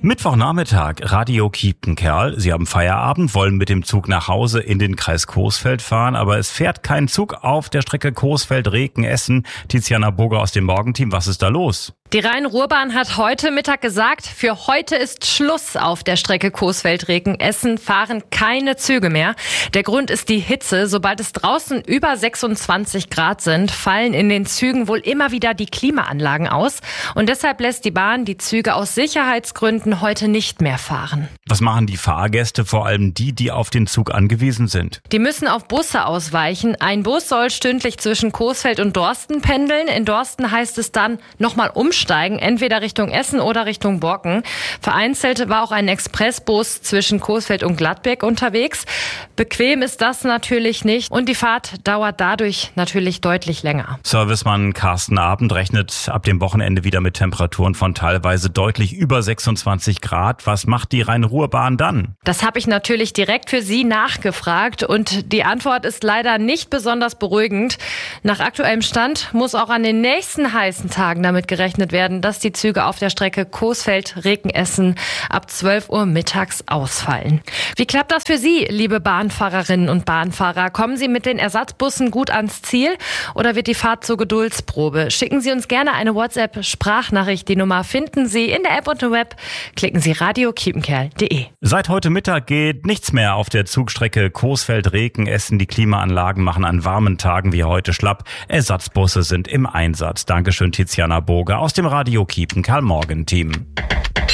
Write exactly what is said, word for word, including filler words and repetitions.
Mittwochnachmittag, Radio Kiepenkerl. Sie haben Feierabend, wollen mit dem Zug nach Hause in den Kreis Coesfeld fahren, aber es fährt kein Zug auf der Strecke Coesfeld-Reken-Essen. Tiziana Burger aus dem Morgenteam, was ist da los? Die Rhein-Ruhr-Bahn hat heute Mittag gesagt, für heute ist Schluss auf der Strecke Coesfeld-Reken-Essen, fahren keine Züge mehr. Der Grund ist die Hitze. Sobald es draußen über sechsundzwanzig Grad sind, fallen in den Zügen wohl immer wieder die Klimaanlagen aus. Und deshalb lässt die Bahn die Züge aus Sicherheitsgründen heute nicht mehr fahren. Was machen die Fahrgäste, vor allem die, die auf den Zug angewiesen sind? Die müssen auf Busse ausweichen. Ein Bus soll stündlich zwischen Coesfeld und Dorsten pendeln. In Dorsten heißt es dann nochmal umsteigen. Steigen, entweder Richtung Essen oder Richtung Borken. Vereinzelt war auch ein Expressbus zwischen Coesfeld und Gladbeck unterwegs. Bequem ist das natürlich nicht und die Fahrt dauert dadurch natürlich deutlich länger. Servicemann Carsten Abend rechnet ab dem Wochenende wieder mit Temperaturen von teilweise deutlich über sechsundzwanzig Grad. Was macht die Rhein-Ruhr-Bahn dann? Das habe ich natürlich direkt für Sie nachgefragt und die Antwort ist leider nicht besonders beruhigend. Nach aktuellem Stand muss auch an den nächsten heißen Tagen damit gerechnet werden, dass die Züge auf der Strecke Coesfeld-Reken-Essen ab zwölf Uhr mittags ausfallen. Wie klappt das für Sie, liebe Bahnfahrerinnen und Bahnfahrer? Kommen Sie mit den Ersatzbussen gut ans Ziel oder wird die Fahrt zur Geduldsprobe? Schicken Sie uns gerne eine WhatsApp-Sprachnachricht. Die Nummer finden Sie in der App und im Web. Klicken Sie radio kiepenkerl punkt de. Seit heute Mittag geht nichts mehr auf der Zugstrecke Coesfeld-Reken-Essen. Die Klimaanlagen machen an warmen Tagen wie heute schlapp. Ersatzbusse sind im Einsatz. Dankeschön, Tiziana Burger aus dem Radio Kiepenkerl Morgenteam.